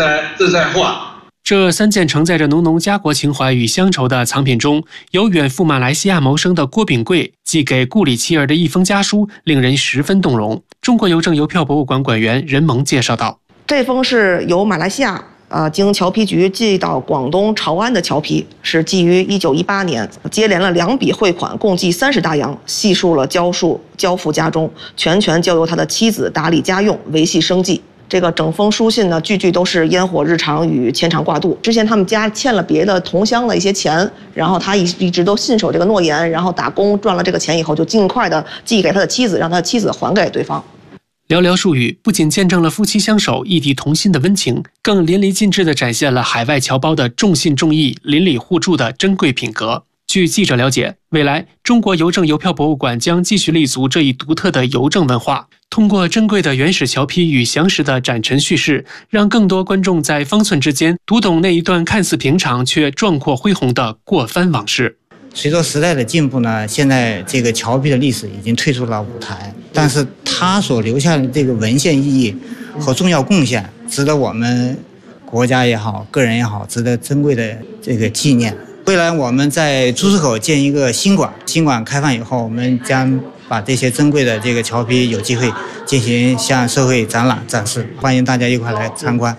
在化。 这3件承载着浓浓家国情怀与乡愁的藏品中，有远赴马来西亚谋生的郭炳贵寄给故里妻儿的一封家书，令人十分动容。中国邮政邮票博物馆馆员任萌介绍道： 这封是由马来西亚经侨批局寄到广东潮安的侨批，是寄于1918年，接连了2笔汇款，共计30大洋，细数了交付家中，全交由他的妻子打理家用，维系生计。这个整封书信呢，句句都是烟火日常与牵肠挂肚。之前他们家欠了别的同乡的一些钱，然后他一直都信守这个诺言，然后打工赚了这个钱以后，就尽快的寄给他的妻子，让他的妻子还给对方。 寥寥数语，不仅见证了夫妻相守、异地同心的温情，更淋漓尽致地展现了海外侨胞的重信重义、邻里互助的珍贵品格。据记者了解，未来中国邮政邮票博物馆将继续立足这一独特的邮政文化，通过珍贵的原始侨批与详实的展陈叙事，让更多观众在方寸之间读懂那一段看似平常却壮阔恢宏的过番往事。 随着时代的进步呢，现在这个侨批的历史已经退出了舞台，但是它所留下的这个文献意义和重要贡献，值得我们国家也好，个人也好，值得珍贵的这个纪念。未来我们在朱市口建一个新馆，新馆开放以后，我们将把这些珍贵的这个侨批有机会进行向社会展览展示，欢迎大家一块来参观。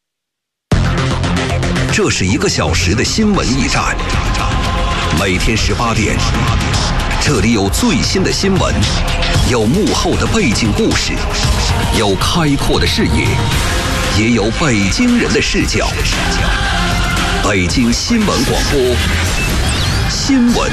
这是1个小时的新闻驿站，每天18点，这里有最新的新闻，有幕后的背景故事，有开阔的视野，也有北京人的视角。北京新闻广播，新闻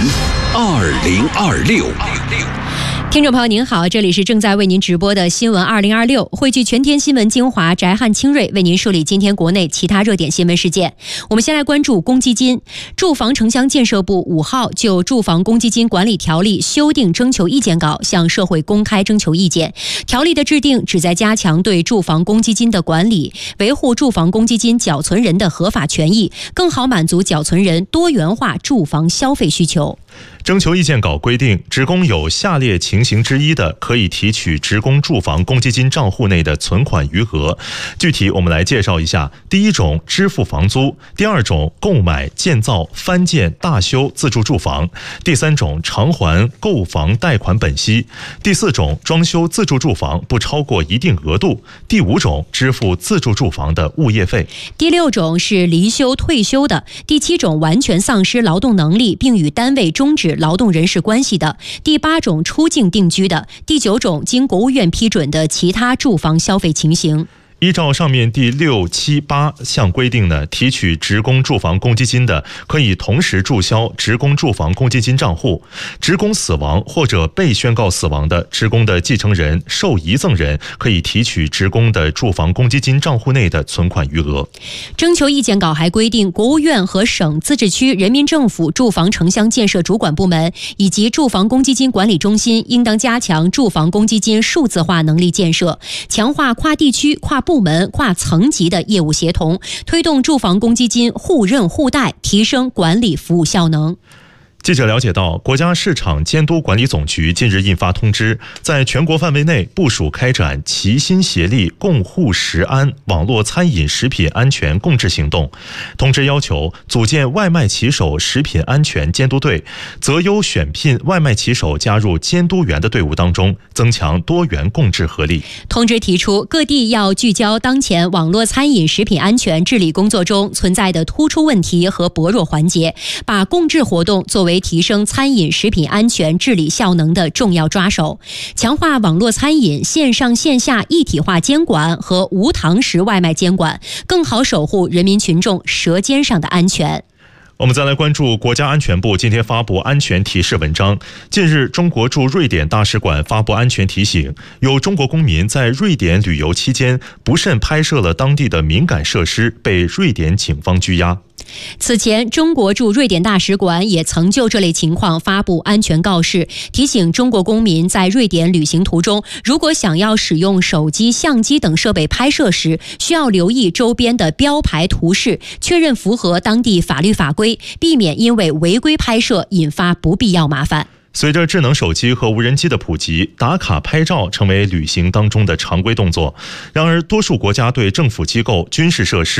2026。 听众朋友您好，这里是正在为您直播的新闻2026，汇聚全天新闻精华，翟汉清锐为您梳理今天国内其他热点新闻事件。我们先来关注公积金。住房城乡建设部5号就住房公积金管理条例修订征求意见稿向社会公开征求意见。条例的制定旨在加强对住房公积金的管理，维护住房公积金缴存人的合法权益，更好满足缴存人多元化住房消费需求。 征求意见稿规定，职工有下列情形之一的，可以提取职工住房公积金账户内的存款余额。具体我们来介绍一下：第一种，支付房租；第二种，购买、建造、翻建、大修自住住房；第三种，偿还购房贷款本息；第四种，装修自住住房不超过一定额度；第五种，支付自住住房的物业费； 第六种是离休退休的；第七种，完全丧失劳动能力并与单位终止劳动人事关系的；第8种，出境定居的；第9种，经国务院批准的其他住房消费情形。 依照上面第6、7、8项规定呢，提取职工住房公积金的，可以同时注销职工住房公积金账户；职工死亡或者被宣告死亡的，职工的继承人、受遗赠人可以提取职工的住房公积金账户内的存款余额。 征求意见稿还规定，国务院和省、自治区人民政府住房城乡建设主管部门以及住房公积金管理中心应当加强住房公积金数字化能力建设，强化跨地区、跨部门、跨层级的业务协同，推动住房公积金互认互贷，提升管理服务效能。 记者了解到，国家市场监督管理总局近日印发通知，在全国范围内部署开展齐心协力共护食安网络餐饮食品安全共治行动。通知要求组建外卖骑手食品安全监督队，择优选聘外卖骑手加入监督员的队伍当中，增强多元共治合力。 通知提出，各地要聚焦当前网络餐饮食品安全治理工作中存在的突出问题和薄弱环节，把共治活动作为提升餐饮食品安全治理效能的重要抓手，强化网络餐饮线上线下一体化监管和无堂食外卖监管，更好守护人民群众舌尖上的安全。 我们再来关注国家安全部今天发布安全提示文章。近日，中国驻瑞典大使馆发布安全提醒，有中国公民在瑞典旅游期间不慎拍摄了当地的敏感设施，被瑞典警方拘押。 此前，中国驻瑞典大使馆也曾就这类情况发布安全告示，提醒中国公民在瑞典旅行途中，如果想要使用手机、相机等设备拍摄时，需要留意周边的标牌图示，确认符合当地法律法规，避免因为违规拍摄引发不必要麻烦。 随着智能手机和无人机的普及，打卡拍照成为旅行当中的常规动作。然而，多数国家对政府机构、军事设施